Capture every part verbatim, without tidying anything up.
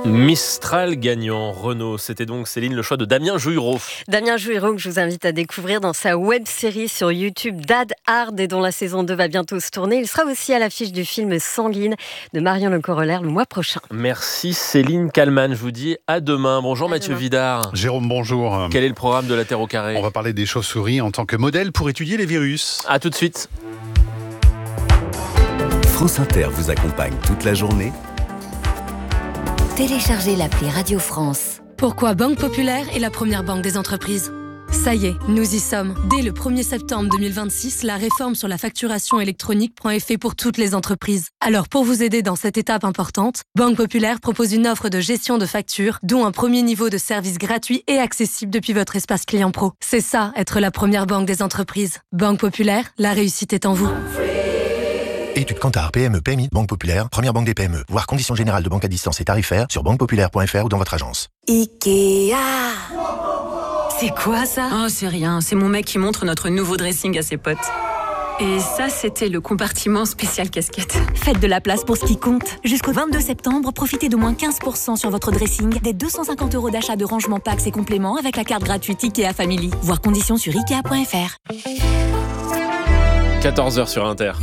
Mistral gagnant, Renault. C'était donc, Céline, le choix de Damien Jouireau. Damien Jouireau, que je vous invite à découvrir dans sa web-série sur YouTube Dad Hard et dont la saison deux va bientôt se tourner. Il sera aussi à l'affiche du film Sanguine de Marion Le Corollaire le mois prochain. Merci Céline Kallmann. Je vous dis à demain. Bonjour à Mathieu demain. Vidard. Jérôme, bonjour. Quel est le programme de la Terre au carré ? On va parler des chauves-souris en tant que modèle pour étudier les virus. À tout de suite. France Inter vous accompagne toute la journée. Téléchargez l'appli Radio France. Pourquoi Banque Populaire est la première banque des entreprises ? Ça y est, nous y sommes. Dès le premier septembre deux mille vingt-six, la réforme sur la facturation électronique prend effet pour toutes les entreprises. Alors pour vous aider dans cette étape importante, Banque Populaire propose une offre de gestion de factures, dont un premier niveau de service gratuit et accessible depuis votre espace client pro. C'est ça, être la première banque des entreprises. Banque Populaire, la réussite est en vous. Études Kantar, P M E, P M I, Banque Populaire, première banque des P M E. Voir conditions générales de banque à distance et tarifaires sur banque populaire point f r ou dans votre agence. Ikea. C'est quoi ça ? Oh, c'est rien. C'est mon mec qui montre notre nouveau dressing à ses potes. Et ça, c'était le compartiment spécial casquette. Faites de la place pour ce qui compte. Jusqu'au vingt-deux septembre, profitez d'au moins quinze pour cent sur votre dressing, des deux cent cinquante euros d'achat de rangement packs et compléments avec la carte gratuite Ikea Family. Voir conditions sur ikea point f r. quatorze heures sur Inter.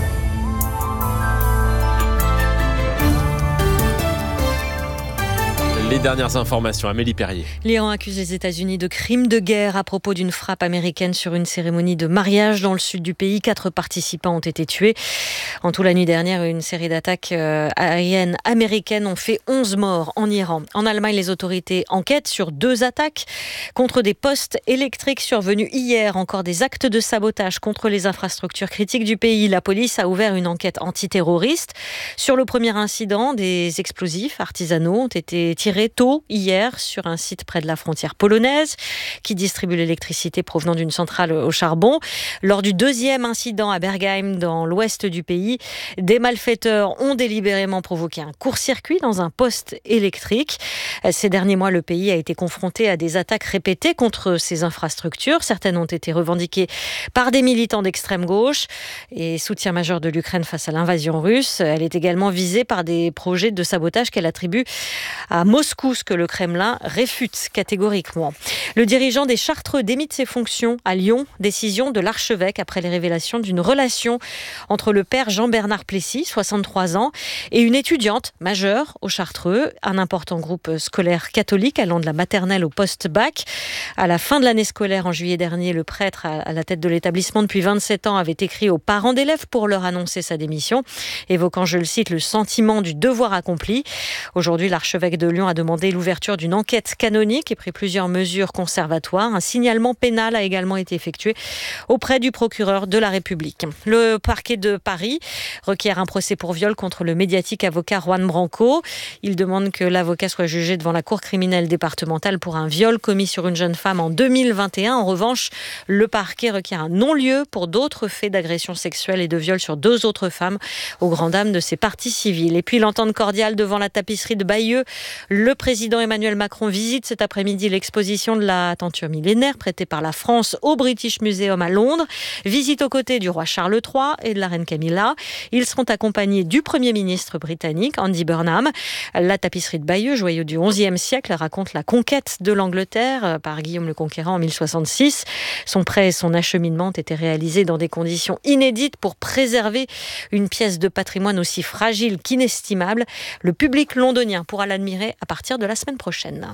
Les dernières informations, Amélie Perrier. L'Iran accuse les États-Unis de crimes de guerre à propos d'une frappe américaine sur une cérémonie de mariage dans le sud du pays. Quatre participants ont été tués. En tout, la nuit dernière, une série d'attaques aériennes américaines ont fait onze morts en Iran. En Allemagne, les autorités enquêtent sur deux attaques contre des postes électriques survenus hier. Encore des actes de sabotage contre les infrastructures critiques du pays. La police a ouvert une enquête antiterroriste. Sur le premier incident, des explosifs artisanaux ont été tirés tôt hier sur un site près de la frontière polonaise qui distribue l'électricité provenant d'une centrale au charbon. Lors du deuxième incident à Bergheim, dans l'ouest du pays, des malfaiteurs ont délibérément provoqué un court-circuit dans un poste électrique. Ces derniers mois, le pays a été confronté à des attaques répétées contre ses infrastructures. Certaines ont été revendiquées par des militants d'extrême gauche et soutien majeur de l'Ukraine face à l'invasion russe. Elle est également visée par des projets de sabotage qu'elle attribue à Moscou. Ce que le Kremlin réfute catégoriquement. Le dirigeant des Chartreux démit de ses fonctions à Lyon. Décision de l'archevêque après les révélations d'une relation entre le père Jean-Bernard Plessis, soixante-trois ans, et une étudiante majeure au Chartreux, un important groupe scolaire catholique allant de la maternelle au post-bac. À la fin de l'année scolaire, en juillet dernier, le prêtre à la tête de l'établissement depuis vingt-sept ans avait écrit aux parents d'élèves pour leur annoncer sa démission, évoquant, je le cite, le sentiment du devoir accompli. Aujourd'hui, l'archevêque de Lyon a demandé l'ouverture d'une enquête canonique et pris plusieurs mesures conservatoires. Un signalement pénal a également été effectué auprès du procureur de la République. Le parquet de Paris requiert un procès pour viol contre le médiatique avocat Juan Branco. Il demande que l'avocat soit jugé devant la cour criminelle départementale pour un viol commis sur une jeune femme en deux mille vingt et un. En revanche, le parquet requiert un non-lieu pour d'autres faits d'agression sexuelle et de viol sur deux autres femmes, aux grandes dames de ses parties civiles. Et puis l'entente cordiale devant la tapisserie de Bayeux. Le président Emmanuel Macron visite cet après-midi l'exposition de la tenture millénaire prêtée par la France au British Museum à Londres. Visite aux côtés du roi Charles trois et de la reine Camilla. Ils seront accompagnés du Premier ministre britannique, Andy Burnham. La tapisserie de Bayeux, joyau du onzième siècle, raconte la conquête de l'Angleterre par Guillaume le Conquérant en mille soixante-six. Son prêt et son acheminement ont été réalisés dans des conditions inédites pour préserver une pièce de patrimoine aussi fragile qu'inestimable. Le public londonien pourra l'admirer à partir de la semaine prochaine.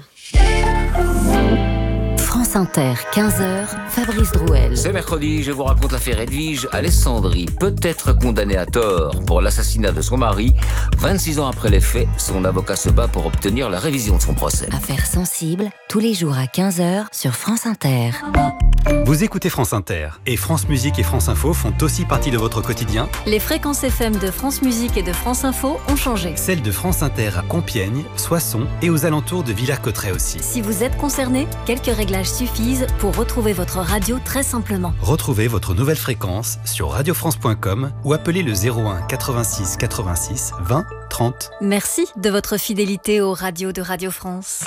France Inter, quinze heures, Fabrice Drouel. C'est mercredi, je vous raconte l'affaire Edwige Alessandri, peut-être condamnée à tort pour l'assassinat de son mari. vingt-six ans après les faits, son avocat se bat pour obtenir la révision de son procès. Affaire sensible, tous les jours à quinze heures sur France Inter. Vous écoutez France Inter et France Musique et France Info font aussi partie de votre quotidien. Les fréquences F M de France Musique et de France Info ont changé. Celles de France Inter à Compiègne, Soissons et aux alentours de Villers-Cotterêts aussi. Si vous êtes concerné, quelques réglages suffisent pour retrouver votre radio très simplement. Retrouvez votre nouvelle fréquence sur radio france point com ou appelez le zéro un quatre-vingt-six quatre-vingt-six vingt trente. Merci de votre fidélité aux radios de Radio France.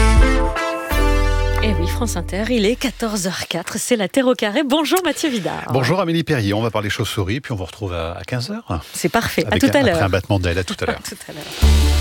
Et oui, France Inter, il est quatorze heures quatre, c'est la Terre au carré. Bonjour Mathieu Vidard. Bonjour Amélie Perrier, on va parler chauves-souris, puis on vous retrouve à quinze heures. C'est parfait, Avec à tout un, à l'heure. Après un battement d'aile, à tout à l'heure. À tout à l'heure.